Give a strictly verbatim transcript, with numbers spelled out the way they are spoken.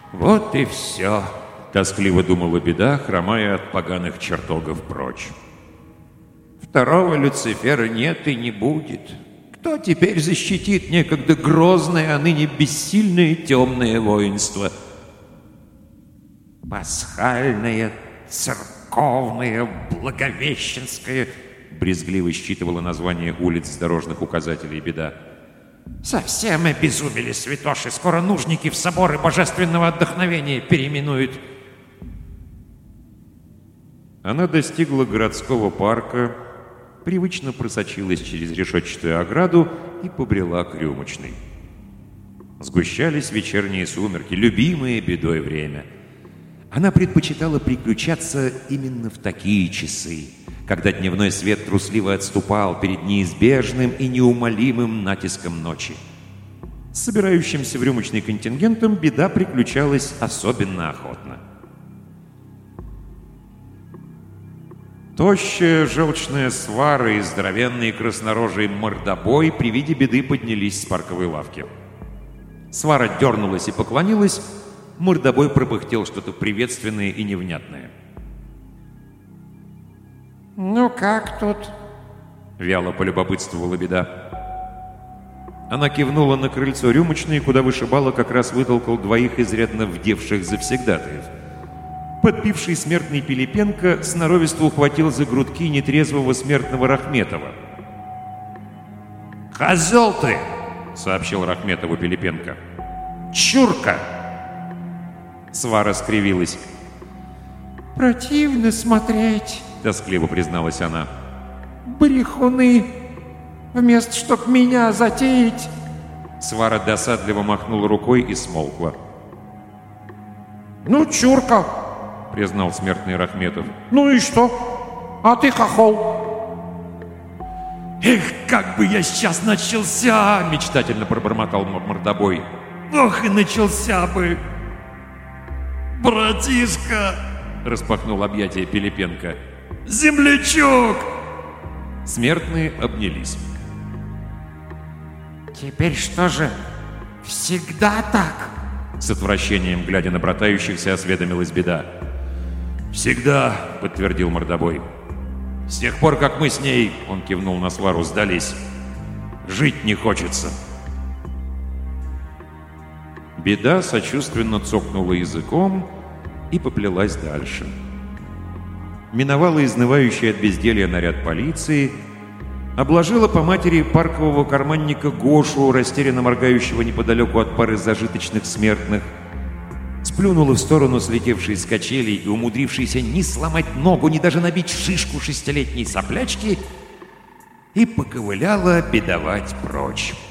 Вот и все, тоскливо думала Беда, хромая от поганых чертогов прочь. Второго Люцифера нет и не будет. Кто теперь защитит некогда грозное, а ныне бессильное темное воинство? Пасхальное, церковное, благовещенское, брезгливо считывала название улиц с дорожных указателей Беда. Совсем обезумели святоши, скоро нужники в соборы божественного отдохновения переименуют. Она достигла городского парка, привычно просочилась через решетчатую ограду и побрела к рюмочной. Сгущались вечерние сумерки, любимое Бедой время. Она предпочитала приключаться именно в такие часы, когда дневной свет трусливо отступал перед неизбежным и неумолимым натиском ночи. С собирающимся в рюмочный контингентом Беда приключалась особенно охотно. Тощая желчная свара и здоровенный краснорожий мордобой при виде Беды поднялись с парковой лавки. Свара дернулась и поклонилась, мордобой пропыхтел что-то приветственное и невнятное. «Ну как тут?» — вяло полюбопытствовала Беда. Она кивнула на крыльцо рюмочной, куда вышибала как раз вытолкал двоих изрядно вдевших завсегдатаев. Подпивший смертный Пилипенко сноровисто ухватил за грудки нетрезвого смертного Рахметова. «Козел ты!» — сообщил Рахметову Пилипенко. «Чурка!» Свара скривилась. «Противно смотреть», — тоскливо призналась она. «Брехуны! Вместо чтоб меня затеять!» Свара досадливо махнула рукой и смолкла. «Ну, чурка!» — признал смертный Рахметов. «Ну и что? А ты хохол!» «Эх, как бы я сейчас начался!» — мечтательно пробормотал мордобой. «Ох, и начался бы!» «Братишка!» — распахнул объятия Пилипенко. «Землячок!» Смертные обнялись. «Теперь что же, всегда так?» С отвращением, глядя на братающихся, осведомилась Беда. «Всегда», — подтвердил мордобой. «С тех пор, как мы с ней, — он кивнул на Свару, — сдались, жить не хочется». Беда сочувственно цокнула языком и поплелась дальше. Миновала изнывающий от безделья наряд полиции, обложила по матери паркового карманника Гошу, растерянно моргающего неподалеку от пары зажиточных смертных, сплюнула в сторону слетевшей с качелей и умудрившейся ни сломать ногу, ни даже набить шишку шестилетней соплячки и поковыляла бедовать прочь.